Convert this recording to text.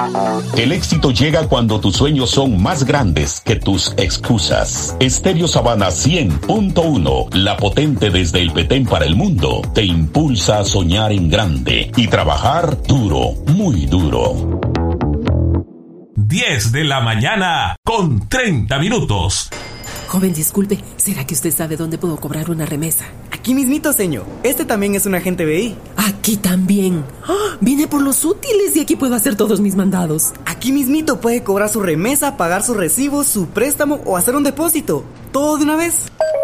El éxito llega cuando tus sueños son más grandes que tus excusas. Estéreo Sabana 100.1, la potente desde el Petén para el mundo, te impulsa a soñar en grande y trabajar duro, muy duro. 10 de la mañana con 30 minutos. Joven, disculpe, ¿será que usted sabe dónde puedo cobrar una remesa? Aquí mismito, señor. Este también es un agente BI. Aquí también. ¡Oh! Vine por los útiles y aquí puedo hacer todos mis mandados. Aquí mismito puede cobrar su remesa, pagar sus recibos, su préstamo o hacer un depósito. Todo de una vez.